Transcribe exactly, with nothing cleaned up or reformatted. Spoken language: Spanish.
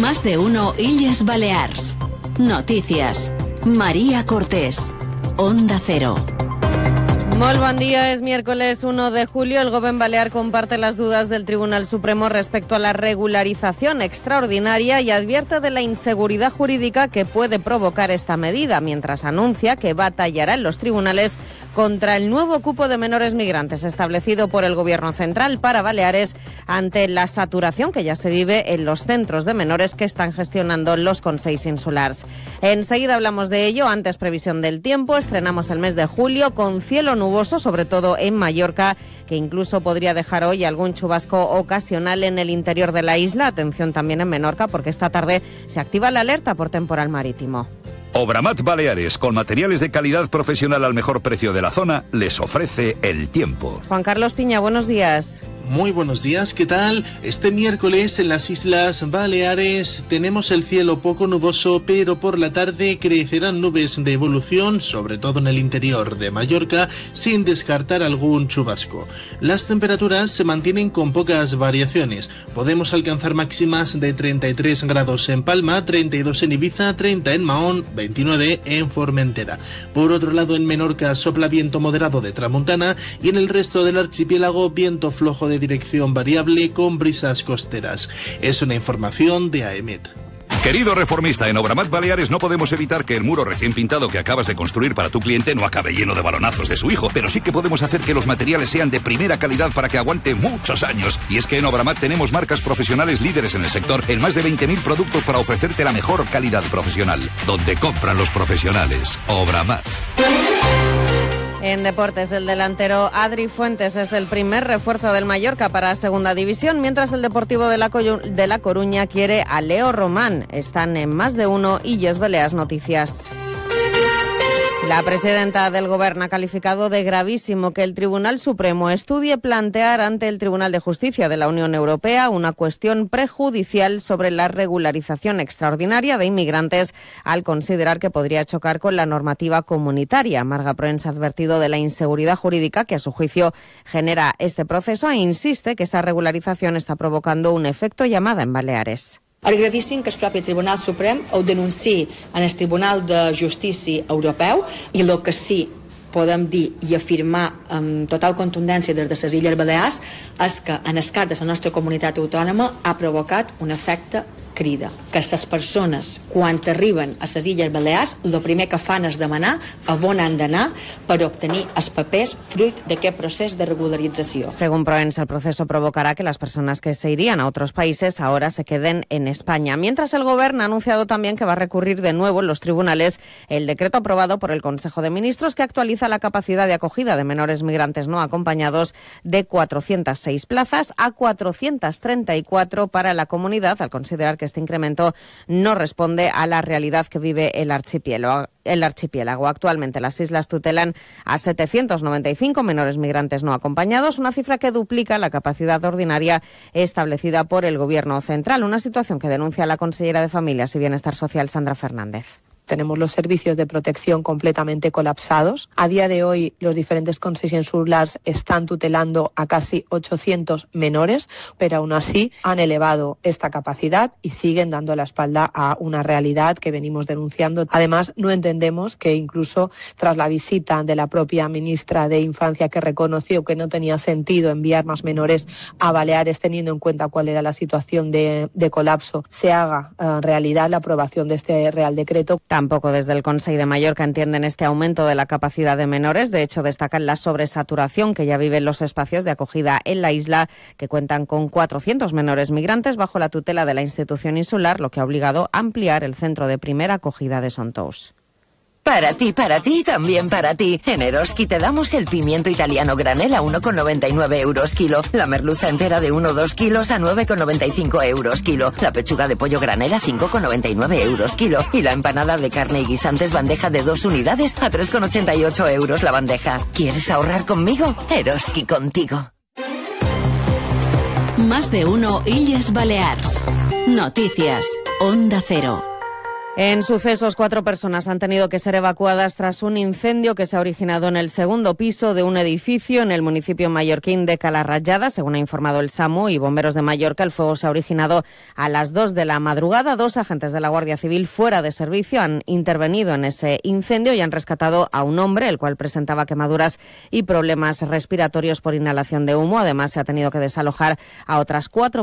Más de uno Illes Balears. Noticias. María Cortés. Onda Cero. Molt bon dia, es miércoles uno de julio. El Gobierno Balear comparte las dudas del Tribunal Supremo respecto a la regularización extraordinaria y advierte de la inseguridad jurídica que puede provocar esta medida, mientras anuncia que batallará en los tribunales contra el nuevo cupo de menores migrantes establecido por el Gobierno central para Baleares ante la saturación que ya se vive en los centros de menores que están gestionando los consells insulars. Enseguida hablamos de ello. Antes, previsión del tiempo. Estrenamos el mes de julio con cielo nuboso. Nuboso, sobre todo en Mallorca, que incluso podría dejar hoy algún chubasco ocasional en el interior de la isla. Atención también en Menorca, porque esta tarde se activa la alerta por temporal marítimo. Obramat Baleares, con materiales de calidad profesional al mejor precio de la zona, les ofrece el tiempo. Juan Carlos Piña, buenos días. Muy buenos días, ¿qué tal? Este miércoles en las Islas Baleares tenemos el cielo poco nuboso, pero por la tarde crecerán nubes de evolución, sobre todo en el interior de Mallorca, sin descartar algún chubasco. Las temperaturas se mantienen con pocas variaciones. Podemos alcanzar máximas de treinta y tres grados en Palma, treinta y dos en Ibiza, treinta en Mahón, veintinueve en Formentera. Por otro lado, en Menorca sopla viento moderado de tramontana y en el resto del archipiélago viento flojo de dirección variable con brisas costeras. Es una información de AEMET. Querido reformista, en Obramat Baleares no podemos evitar que el muro recién pintado que acabas de construir para tu cliente no acabe lleno de balonazos de su hijo, pero sí que podemos hacer que los materiales sean de primera calidad para que aguante muchos años. Y es que en Obramat tenemos marcas profesionales líderes en el sector, en más de veinte mil productos para ofrecerte la mejor calidad profesional. Donde compran los profesionales. Obramat. En deportes, el delantero Adri Fuentes es el primer refuerzo del Mallorca para Segunda División, mientras el Deportivo de la, Coyu- de la Coruña quiere a Leo Román. Están en Más de uno Illes Balears Noticias. La presidenta del Gobierno ha calificado de gravísimo que el Tribunal Supremo estudie plantear ante el Tribunal de Justicia de la Unión Europea una cuestión prejudicial sobre la regularización extraordinaria de inmigrantes, al considerar que podría chocar con la normativa comunitaria. Marga Proens ha advertido de la inseguridad jurídica que a su juicio genera este proceso e insiste que esa regularización está provocando un efecto llamada en Baleares. És gravíssim que el propi Tribunal Suprem ho denunciï en el Tribunal de Justícia Europeu i el que sí podem dir i afirmar amb total contundència des de les Illes Balears és que en el cas de la nostra comunitat autònoma ha provocat un efecte crida, que les persones quan arriben a les Illes Balears el primer que fan és demanar a on han d'anar per obtenir els papers fruit d'aquest procés de regularització. Según Proens, el proceso provocará que las personas que se irían a otros países ahora se queden en España. Mientras, el Gobierno ha anunciado también que va a recurrir de nuevo en los tribunales el decreto aprobado por el Consejo de Ministros que actualiza la capacidad de acogida de menores migrantes no acompañados de cuatrocientas seis plazas a cuatrocientas treinta y cuatro para la comunidad, al considerar que este incremento no responde a la realidad que vive el archipiélago. El archipiélago. Actualmente las islas tutelan a setecientos noventa y cinco menores migrantes no acompañados, una cifra que duplica la capacidad ordinaria establecida por el Gobierno central, una situación que denuncia la consellera de Familias y Bienestar Social, Sandra Fernández. Tenemos los servicios de protección completamente colapsados. A día de hoy, los diferentes consells insulars están tutelando a casi ochocientos menores, pero aún así han elevado esta capacidad y siguen dando la espalda a una realidad que venimos denunciando. Además, no entendemos que incluso tras la visita de la propia ministra de Infancia, que reconoció que no tenía sentido enviar más menores a Baleares teniendo en cuenta cuál era la situación de, de colapso, se haga uh, realidad la aprobación de este Real Decreto. Tampoco desde el Consell de Mallorca entienden este aumento de la capacidad de menores. De hecho, destacan la sobresaturación que ya viven los espacios de acogida en la isla, que cuentan con cuatrocientos menores migrantes bajo la tutela de la institución insular, lo que ha obligado a ampliar el centro de primera acogida de Sontous. Para ti, para ti, también para ti. En Eroski te damos el pimiento italiano granel a uno con noventa y nueve euros kilo, la merluza entera de uno o dos kilos a nueve con noventa y cinco euros kilo, la pechuga de pollo granel a cinco con noventa y nueve euros kilo y la empanada de carne y guisantes bandeja de dos unidades a tres con ochenta y ocho euros la bandeja. ¿Quieres ahorrar conmigo? Eroski contigo. Más de uno Illes Balears. Noticias. Onda Cero. En sucesos, cuatro personas han tenido que ser evacuadas tras un incendio que se ha originado en el segundo piso de un edificio en el municipio mallorquín de Calarrayada. Según ha informado el SAMU y Bomberos de Mallorca, el fuego se ha originado a las dos de la madrugada. Dos agentes de la Guardia Civil fuera de servicio han intervenido en ese incendio y han rescatado a un hombre, el cual presentaba quemaduras y problemas respiratorios por inhalación de humo. Además, se ha tenido que desalojar a otras cuatro